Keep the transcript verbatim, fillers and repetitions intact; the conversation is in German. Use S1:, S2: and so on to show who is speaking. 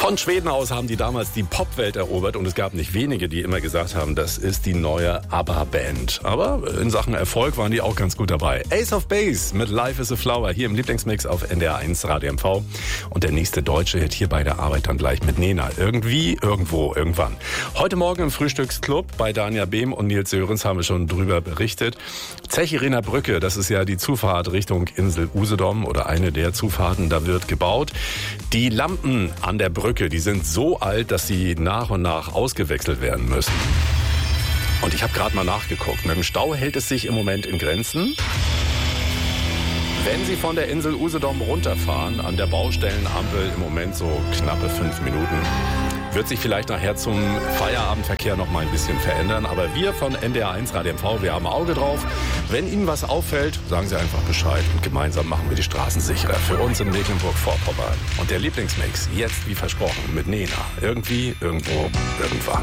S1: Von Schweden aus haben die damals die Popwelt erobert und es gab nicht wenige, die immer gesagt haben, das ist die neue ABBA-Band. Aber in Sachen Erfolg waren die auch ganz gut dabei. Ace of Base mit Life is a Flower hier im Lieblingsmix auf N D R eins Radio M V. Und der nächste deutsche Hit hier bei der Arbeit dann gleich mit Nena. Irgendwie, irgendwo, irgendwann. Heute Morgen im Frühstücksclub bei Dania Behm und Nils Sörensen haben wir schon drüber berichtet. Zechiriner Brücke, das ist ja die Zufahrt Richtung Insel Usedom oder eine der Zufahrten, da wird gebaut. Die Lampen an der Brücke, die sind so alt, dass sie nach und nach ausgewechselt werden müssen. Und ich habe gerade mal nachgeguckt. Mit dem Stau hält es sich im Moment in Grenzen. Wenn Sie von der Insel Usedom runterfahren, an der Baustellenampel im Moment so knappe fünf Minuten. Wird sich vielleicht nachher zum Feierabendverkehr noch mal ein bisschen verändern. Aber wir von N D R eins Radio M V, wir haben ein Auge drauf. Wenn Ihnen was auffällt, sagen Sie einfach Bescheid. Und gemeinsam machen wir die Straßen sicherer. Für uns in Mecklenburg-Vorpommern. Und der Lieblingsmix, jetzt wie versprochen, mit Nena. Irgendwie, irgendwo, irgendwann.